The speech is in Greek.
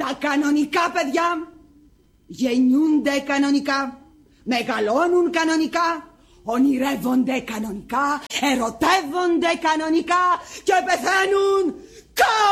Τα κανονικά παιδιά γεννιούνται κανονικά, μεγαλώνουν κανονικά, ονειρεύονται κανονικά, ερωτεύονται κανονικά και πεθαίνουν κανονικά.